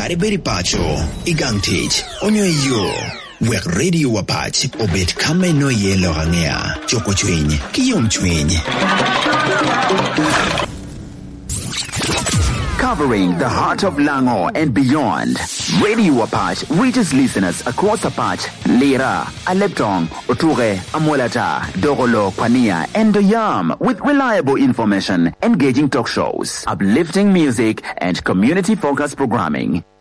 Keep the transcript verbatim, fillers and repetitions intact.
Ariberi Pacho, Igangtich, Onyo Yo, Wek Radio Wapach, Obet Kame no Yelo Hangea, Choko Chwing, Kiyom Chwing. Covering the heart of Lango and beyond, Radio Apache reaches listeners across Apache, Lira, Aleptong, Oture, Amolata, Dogolo, Pania, and Doyam with reliable information, engaging talk shows, uplifting music, and community-focused programming.